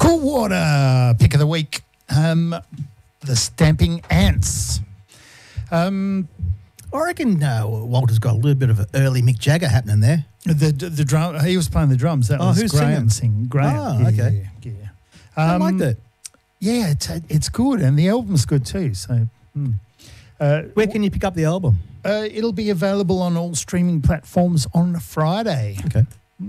Cool water pick of the week. The Stamping Ants. I reckon Walter's got a little bit of an early Mick Jagger happening there. The drum. He was playing the drums. That was who's Graham singing? Graham. Oh, okay. Yeah. I like that. Yeah, it's good, and the album's good too. So, Where can you pick up the album? it'll be available on all streaming platforms on Friday. Okay.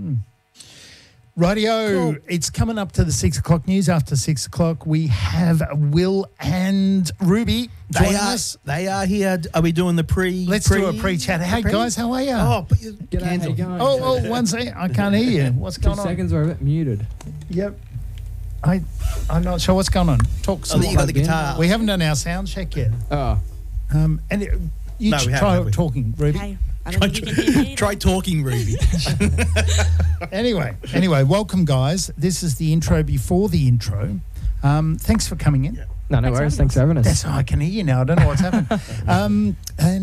Radio, Cool. It's coming up to the 6 o'clock news. After 6 o'clock, we have Will and Ruby joining us. They are here. Are we doing the pre? Let's do a pre-chat. Hey, guys, how are you? Oh, put your G'day, hands how on. you going? Oh, one second. I can't hear you. What's going 2 on? seconds, we're a bit muted. Yep. I'm not sure what's going on. Talk Oh, some you got the Plugged in. guitar. We haven't done our sound check yet. Oh, You No, we haven't, try have we? talking, Ruby. Hey, I don't think you can hear me. Try talking, Ruby. Anyway, welcome, guys. This is the intro before the intro. Thanks for coming in. no worries. Thanks for having us. That's I can hear you now. I don't know what's happened.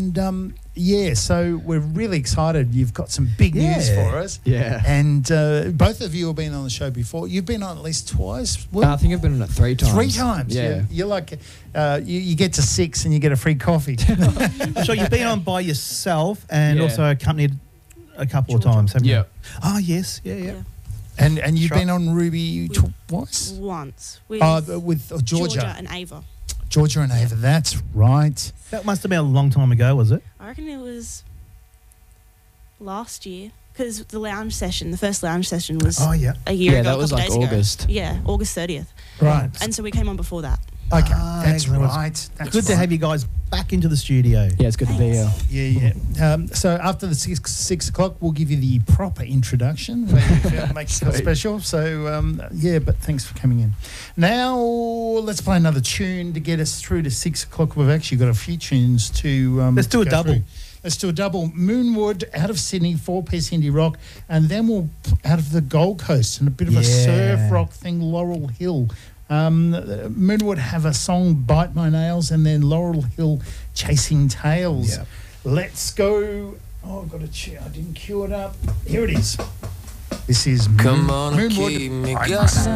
So we're really excited. You've got some big news Yeah. for us. Yeah. And both of you have been on the show before. You've been on at least twice. I think I've been on it 3 times. 3 times. Yeah. You're like, you get to 6 and you get a free coffee. So you've been on by yourself and Yeah. also accompanied a couple of Georgia. times, haven't Yeah. you? Oh, yes. Yeah. Yeah. and you've Sure. been on Ruby twice? Once. With With Georgia and Ava. Georgia and Ava, that's right. That must have been a long time ago, was it? I reckon it was last year. Because the first lounge session was Oh, yeah. a year Yeah, ago. that a was couple like days ago. August. Yeah, August 30th. Right. And so we came on before that. Okay, Ah, that's excellent. right. That's Good to right. have you guys back into the studio. Yeah, it's good to be here. Yeah. So after the 6 o'clock, we'll give you the proper introduction. Make it feel Sweet. special. So, but thanks for coming in. Now, let's play another tune to get us through to 6 o'clock. We've actually got a few tunes to Let's do a go double. through. Let's do a double. Moonwood out of Sydney, 4-piece indie rock, and then we'll out of the Gold Coast and a bit of a surf rock thing, Laurel Hill. Moonwood have a song, Bite My Nails, and then Laurel Hill, Chasing Tails. Yep. Let's go. Oh, I've got a chair. I didn't cue it up. Here it is. This is Come on and Moonwood. keep me Bite My guessing.